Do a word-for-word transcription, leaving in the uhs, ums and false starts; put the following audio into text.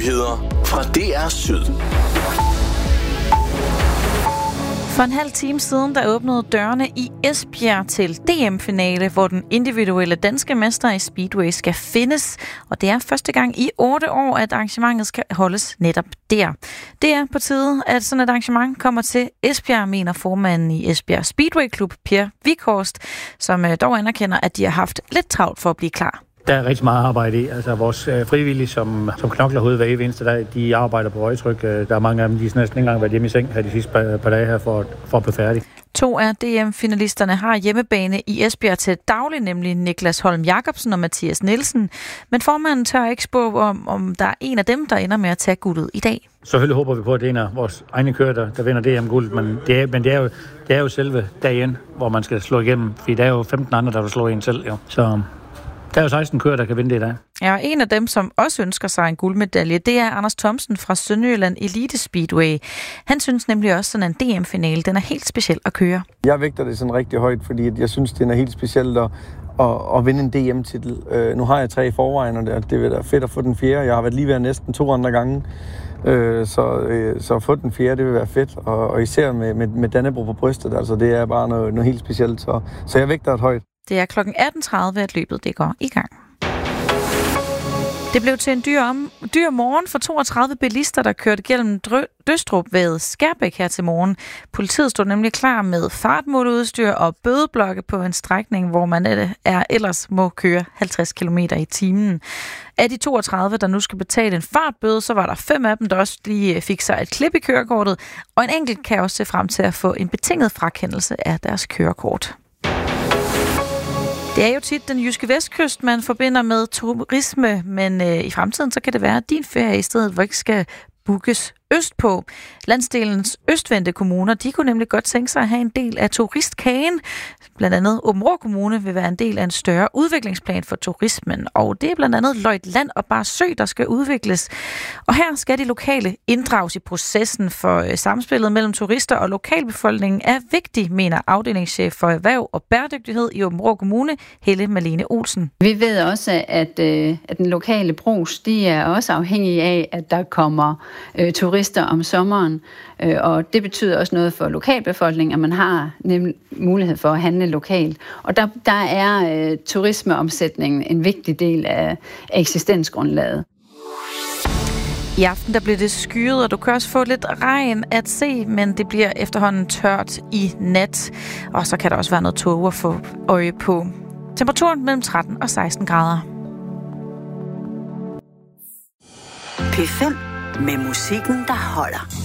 Nyheder fra D R Syd. For en halv time siden, der åbnede dørene i Esbjerg til D M-finale, hvor den individuelle danske mester i Speedway skal findes. Og det er første gang i otte år, at arrangementet skal holdes netop der. Det er på tide, at sådan et arrangement kommer til Esbjerg, mener formanden i Esbjerg Speedway Klub, Per Vikhorst, som dog anerkender, at de har haft lidt travlt for at blive klar. Der er rigtig meget arbejde i. Altså vores øh, frivillige, som, som knokler hovedet hver evig eneste dag, de arbejder på højtryk. Der er mange af dem, de er næsten ikke engang været hjemme i seng her de sidste par, par dage her for, for at blive færdige. To af D M-finalisterne har hjemmebane i Esbjerg til daglig, nemlig Niklas Holm Jacobsen og Mathias Nielsen. Men formanden tør ikke spå om, om der er en af dem, der ender med at tage guldet i dag. Selvfølgelig håber vi på, at det er en af vores egne kører, der, der vinder D M-guld. Men, det er, men det, er jo, det er jo selve dagen, hvor man skal slå igennem. Fordi der er jo femten andre, der vil slå en selv. Jo. Så der er jo seksten kører, der kan vinde det i dag. Ja, og en af dem, som også ønsker sig en guldmedalje, det er Anders Thomsen fra Sønderjylland Elite Speedway. Han synes nemlig også, sådan en D M-finale, den er helt speciel at køre. Jeg vægter det sådan rigtig højt, fordi jeg synes, det er helt specielt at, at, at vinde en D M-titel. Uh, nu har jeg tre i forvejen, og det, det vil være fedt at få den fjerde. Jeg har været lige ved næsten to andre gange. Uh, så, uh, så at få den fjerde, det vil være fedt. Og, og især med, med, med Dannebrog på brystet, altså det er bare noget, noget helt specielt. Så, så jeg vægter det højt. Det er klokken atten tredive, at løbet det går i gang. Det blev til en dyr, om, dyr morgen for toogtredive bilister, der kørte gennem Drø- Døstrup ved Skærbæk her til morgen. Politiet stod nemlig klar med fartmåleudstyr og bødeblokke på en strækning, hvor man er, ellers må køre halvtreds kilometer i timen. Af de toogtredive, der nu skal betale en fartbøde, så var der fem af dem, der også lige fik sig et klip i kørekortet, og en enkelt kan også se frem til at få en betinget frakendelse af deres kørekort. Det er jo tit den jyske vestkyst, man forbinder med turisme, men øh, i fremtiden så kan det være, at din ferie i stedet hvor ikke skal bookes østpå. Landsdelens østvendte kommuner, de kunne nemlig godt tænke sig at have en del af turistkagen. Blandt andet Aabenraa Kommune vil være en del af en større udviklingsplan for turismen, og det er blandt andet Løjtland og Barsø, der skal udvikles. Og her skal de lokale inddrages i processen, for samspillet mellem turister og lokalbefolkningen er vigtig, mener afdelingschef for erhverv og bæredygtighed i Aabenraa Kommune, Helle Malene Olsen. Vi ved også, at, øh, at den lokale brugs, de er også afhængige af, at der kommer øh, turister om sommeren, øh, og det betyder også noget for lokalbefolkningen, at man har nemlig mulighed for at handle lokalt. Og der, der er øh, turismeomsætningen en vigtig del af eksistensgrundlaget. I aften der bliver det skyet, og du kan også få lidt regn at se, men det bliver efterhånden tørt i nat. Og så kan der også være noget tåge at få øje på. Temperaturen mellem tretten og seksten grader. P fem med musikken, der holder.